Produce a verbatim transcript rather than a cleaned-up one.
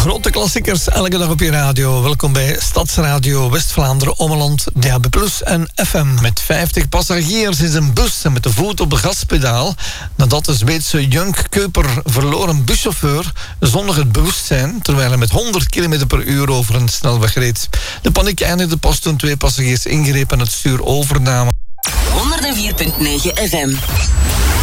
Grote klassiekers, elke dag op je radio. Welkom bij Stadsradio West-Vlaanderen, Ommeland, D A B plus en F M. Met vijftig passagiers in zijn bus en met de voet op de gaspedaal. Nadat de Zweedse Junk Keuper verloor een buschauffeur zonder het bewustzijn, terwijl hij met honderd kilometer per uur over een snelweg reed. De paniek eindigde pas toen twee passagiers ingrepen en het stuur overnamen. honderd vier komma negen F M